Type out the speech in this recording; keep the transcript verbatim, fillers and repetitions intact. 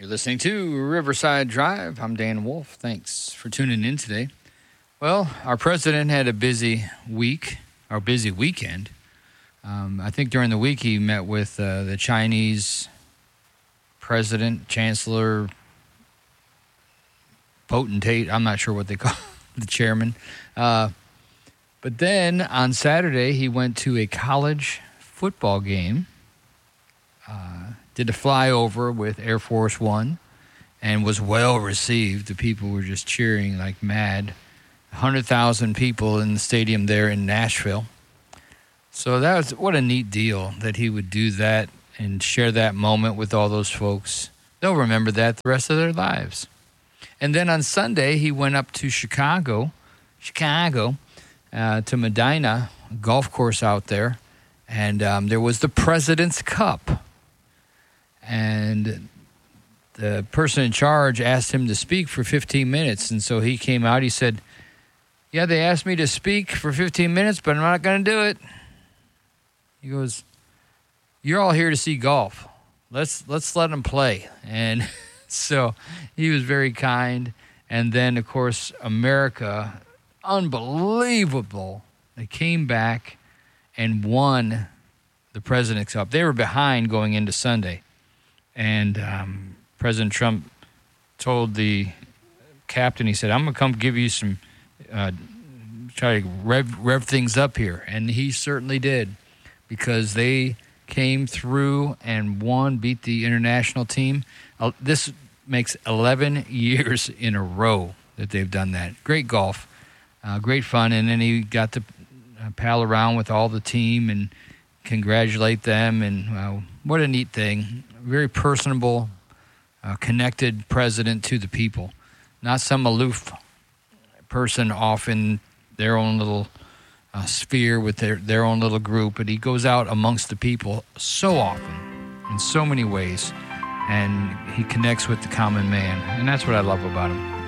You're listening to Riverside Drive. I'm Dan Wolf. Thanks for tuning in today. Well, our president had a busy week, or busy weekend. Um, I think during the week he met with uh, the Chinese president, chancellor, potentate. I'm not sure what they call the chairman. Uh, but then on Saturday he went to a college football game. Uh, did a flyover with Air Force One and was well received. The people were just cheering like mad. one hundred thousand people in the stadium there in Nashville. So that was what a neat deal that he would do that and share that moment with all those folks. They'll remember that the rest of their lives. And then on Sunday, he went up to Chicago, Chicago, uh, to Medina, a golf course out there. And um, there was the President's Cup. And the person in charge asked him to speak for fifteen minutes. And so he came out. He said, yeah, they asked me to speak for fifteen minutes, but I'm not going to do it. He goes, you're all here to see golf. Let's let's let them play. And so he was very kind. And then, of course, America, unbelievable. They came back and won the President's Cup. They were behind going into Sunday. And um, President Trump told the captain, he said, I'm going to come give you some, uh, try to rev, rev things up here. And he certainly did, because they came through and won, beat the international team. Uh, this makes eleven years in a row that they've done that. Great golf, uh, great fun. And then he got to uh, pal around with all the team and congratulate them. And uh, what a neat thing. Very personable, uh, connected president to the people. Not some aloof person off in their own little uh, sphere with their, their own little group. But he goes out amongst the people so often, in so many ways. And he connects with the common man. And that's what I love about him.